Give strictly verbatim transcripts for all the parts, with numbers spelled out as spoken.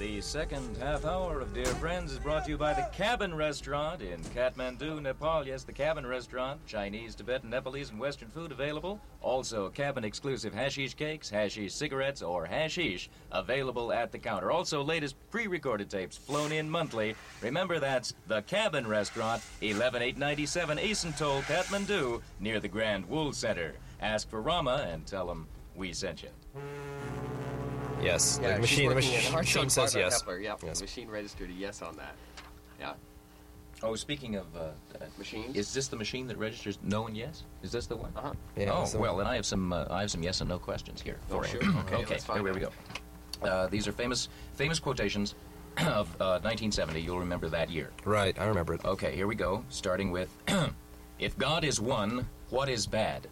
The second half hour of Dear Friends is brought to you by the Cabin Restaurant in Kathmandu, Nepal. Yes, the Cabin Restaurant. Chinese, Tibetan, Nepalese, and Western food available. Also, cabin-exclusive hashish cakes, hashish cigarettes, or hashish available at the counter. Also, latest pre-recorded tapes flown in monthly. Remember, that's the Cabin Restaurant, eleven eight ninety-seven Asen Toll, Kathmandu, near the Grand Wool Center. Ask for Rama and tell him we sent you. Yes, Yeah, the machine, the she's machine, working in machine says Barbara yes. Kepler, yeah, Yes. the machine registered a yes on that. Yeah. Oh, speaking of uh, uh, Machines? is this the machine that registers no and yes? Is this the one? Uh-huh. Yeah, oh, that's the well, one. then I have some. Uh, I have some yes and no questions here. Oh, for you. sure. Okay, okay. let's find Here we out. go. Uh, these are famous, famous quotations of uh, nineteen seventy. You'll remember that year. Right, I remember it. Okay, here we go. Starting with, if God is one, what is bad?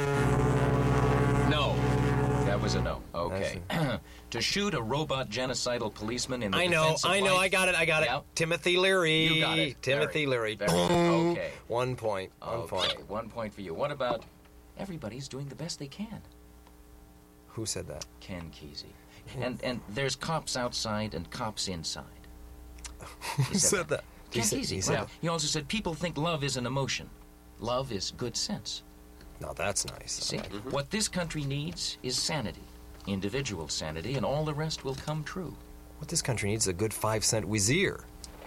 No. That was a no. Okay. To shoot a robot genocidal policeman in the I know, defense of I know, life- I got it, I got Yeah. it. Timothy Leary. You got it. Timothy Very, Leary. very good. Okay. One point, one Okay, point. one point for you. What about everybody's doing the best they can? Who said that? Ken Kesey. And and there's cops outside and cops inside. Who said that? Ken He said- Kesey. he said Well, that. he also said people think love is an emotion. Love is good sense. No, that's nice. See, Mm-hmm. what this country needs is sanity, individual sanity, and all the rest will come true. What this country needs is a good five-cent Wizir.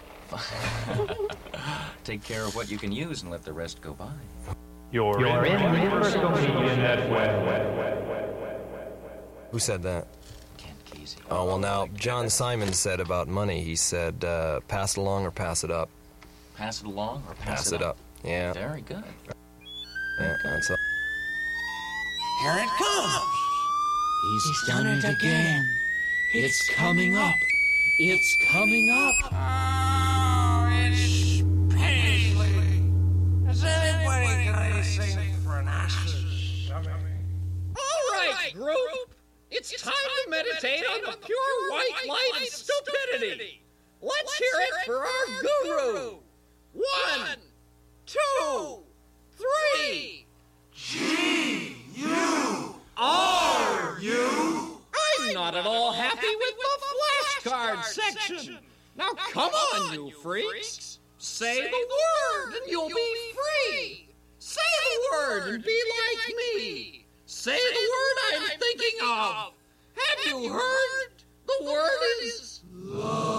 Take care of what you can use and let the rest go by. You're, You're in, in Universal Media Network. Who said that? Ken Kesey. Oh, well, now, John Simon said about money, he said, uh, pass it along or pass it up. Pass it along or pass, Pass it up. Yeah, Very good. yeah, that's all. Here it comes. He's done it again. It's coming up. It's coming up. Oh, it's Paisley. Is anybody got anything for an ashes? All right, group. It's time to meditate on the pure white light of stupidity. Let's hear it for our guru. One, two, three. G U R U. I'm not at all happy with the flashcard section. Now come on, you freaks. Say the word and you'll be free. Say the word and be like me. Say the word I'm thinking of. Have you heard? The word is love.